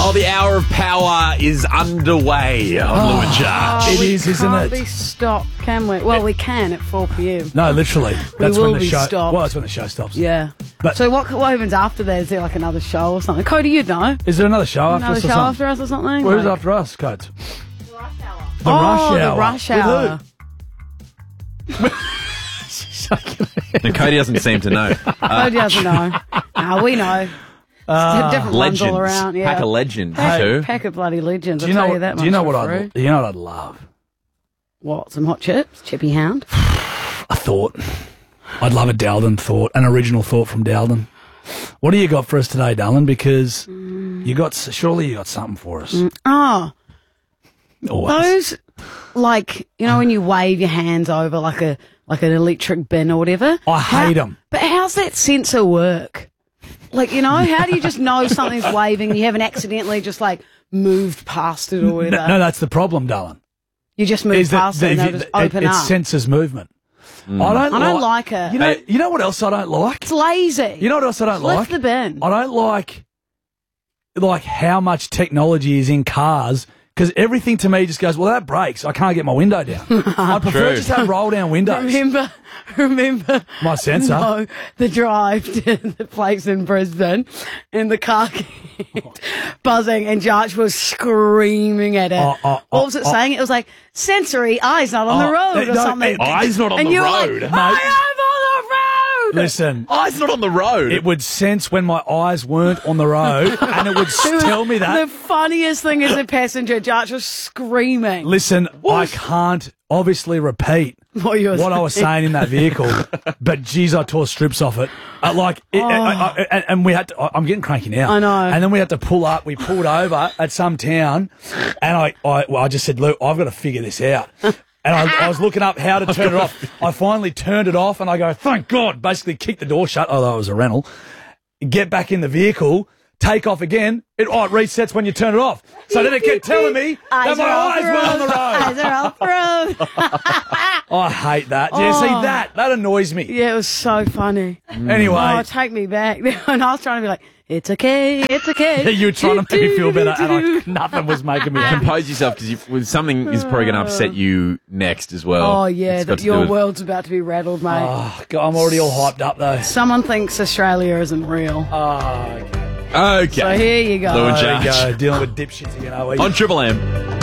Oh, the hour of power is underway on Lou and Charge. It is, isn't Can't it? be stopped, can we? Well, we can at 4 p.m. No, literally. That's will when the be show. stopped. Well, that's when the show stops. Yeah. But- so what happens after that? Is there like another show or something? Cody, you'd know. Is there another show after Another us or show something? after us or something? Where's Like- after us, Coates? The Rush Hour. The Rush With who? Hour. And Cody doesn't seem to know. Cody doesn't know. We know. Different ones all around. Yeah. Pack of legends, Pack, too. pack of bloody legends. Do you know that what? Do you know much what for I'd? free. You know what I'd love? What? Some hot chips? Chippy Hound? A thought. I'd love a Daldon thought, an original thought from Daldon. What do you got for us today, Dallin? Because surely you got something for us. Oh, Always. those, like, you know when you wave your hands over like an electric bin or whatever? I hate them. But how's that sensor work? Like, you know, how do you just know something's waving and you haven't accidentally just, like, moved past it or whatever? No, that's the problem, Dallin. You just move past it and they'll just open it up. senses movement. I don't like it. You know what else I don't like? It's lazy. You know what else I don't Lift like? the bin. I don't like how much technology is in cars, because everything to me just goes, well, that breaks. I can't get my window down. I prefer True. just have roll down windows. Remember My sensor. No, the drive to the place in Brisbane and the car kept buzzing and Josh was screaming at it. What was it saying? It was like, sensory eyes not on the road or something. Eyes not on and the you were road. like, I am on the road! Listen, Eyes not on the road. it would sense when my eyes weren't on the road, and it would tell me that. The funniest thing is the passenger, Josh was screaming. Listen, I can't obviously repeat What you were what I was saying in that vehicle, but geez, I tore strips off it. And we had to, I'm getting cranky now. I know. And then we had to pull up. We pulled over at some town, and I just said, Luke, I've got to figure this out. And I was looking up how to turn it off. I finally turned it off, and I go, thank God, basically kicked the door shut, although it was a rental. Get back in the vehicle, take off again. It resets when you turn it off. So then it kept telling me that my eyes were on the road. Eyes are off the road. I hate that. Yeah, see, that annoys me. Yeah, it was so funny. Anyway. Oh, take me back. And I was trying to be like, it's okay, it's okay. You were trying to make me feel better, and nothing was making me happy. Compose yourself, because something is probably going to upset you next as well. Oh, yeah, It's got that to do your with- world's about to be rattled, mate. Oh, God, I'm already all hyped up, though. Someone thinks Australia isn't real. Oh, okay. Okay. So here you go. Lou and There you Charge. go, dealing with dipshits again, are we? On Triple M.